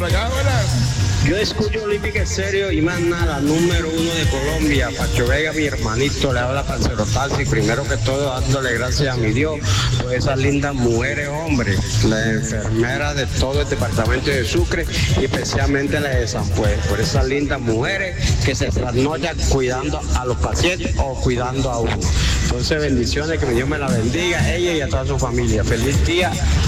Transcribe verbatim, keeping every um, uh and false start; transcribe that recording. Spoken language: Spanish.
acá, buenas. Yo escucho Olímpica Estéreo y más nada, número uno de Colombia. Pacho Vega, mi hermanito, le habla Parcero Taxi. Primero que todo, dándole gracias a mi Dios por esas lindas mujeres, hombres, la enfermera de todo el departamento de Sucre y especialmente la de San Pues, por esas lindas mujeres que se trasnochan cuidando a los pacientes o cuidando a uno. Entonces, bendiciones, que mi Dios me la bendiga, ella y a toda su familia. Feliz día